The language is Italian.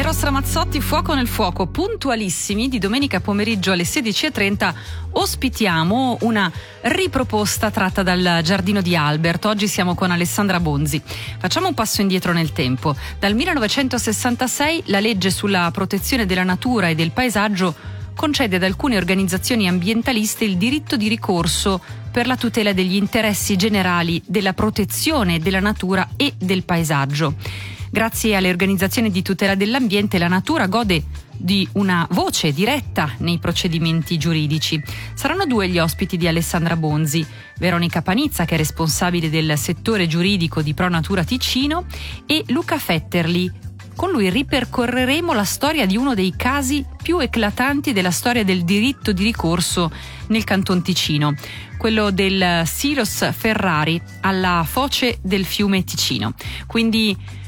Eros Ramazzotti, Fuoco nel Fuoco, puntualissimi, di domenica pomeriggio alle 16:30 ospitiamo una riproposta tratta dal Giardino di Albert. Oggi siamo con Alessandra Bonzi. Facciamo un passo indietro nel tempo. Dal 1966 la legge sulla protezione della natura e del paesaggio concede ad alcune organizzazioni ambientaliste il diritto di ricorso per la tutela degli interessi generali della protezione della natura e del paesaggio. Grazie alle organizzazioni di tutela dell'ambiente, la natura gode di una voce diretta nei procedimenti giuridici. Saranno due gli ospiti di Alessandra Bonzi: Veronica Panizza, che è responsabile del settore giuridico di Pro Natura Ticino, e Luca Fetterli. Con lui ripercorreremo la storia di uno dei casi più eclatanti della storia del diritto di ricorso nel Canton Ticino, quello del Silos Ferrari alla foce del fiume Ticino. Quindi